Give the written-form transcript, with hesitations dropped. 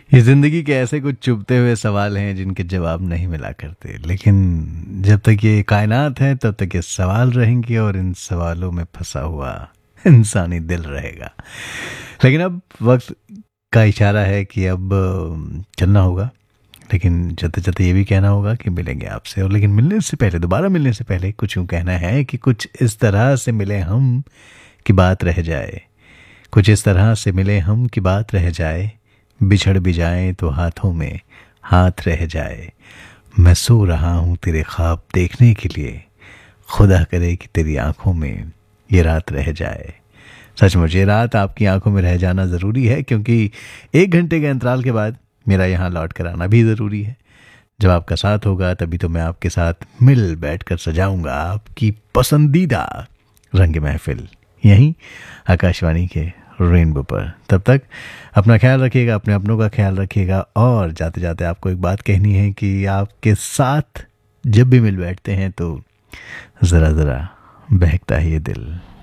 ये ज़िंदगी के ऐसे कुछ चुभते हुए सवाल हैं जिनके जवाब नहीं मिला करते, लेकिन जब तक ये कायनात है तब तक ये सवाल रहेंगे और इन सवालों में फंसा हुआ इंसानी दिल रहेगा। लेकिन अब वक्त का इशारा है कि अब चलना होगा, लेकिन चलते चलते ये भी कहना होगा कि मिलेंगे आपसे। और लेकिन मिलने से पहले, दोबारा मिलने से पहले कुछ यूँ कहना है कि कुछ इस तरह से मिले हम कि बात रह जाए, कुछ इस तरह से मिले हम कि बात रह जाए, बिछड़ भी जाए तो हाथों में हाथ रह जाए। मैं सो रहा हूँ तेरे ख्वाब देखने के लिए, खुदा करे कि तेरी आंखों में ये रात रह जाए। सचमुच ये रात आपकी आंखों में रह जाना ज़रूरी है, क्योंकि 1 घंटे के अंतराल के बाद मेरा यहाँ लौट कर आना भी ज़रूरी है। जब आपका साथ होगा तभी तो मैं आपके साथ मिल बैठ कर सजाऊंगा आपकी पसंदीदा रंग महफिल, यहीं आकाशवाणी के रेनबो पर। तब तक अपना ख्याल रखिएगा, अपने अपनों का ख्याल रखिएगा। और जाते जाते आपको एक बात कहनी है कि आपके साथ जब भी मिल बैठते हैं तो ज़रा ज़रा बहकता है ये दिल।